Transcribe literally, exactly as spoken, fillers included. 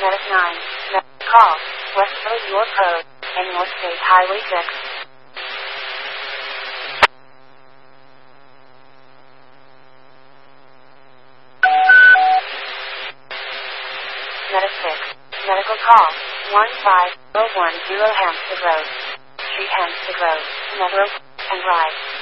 Medic nine. Medic call. Westfield York Road, and North State Highway six. Medic six. Medical call. one five zero one zero Hampstead Road. Street Hampstead Road. Metro and Ride.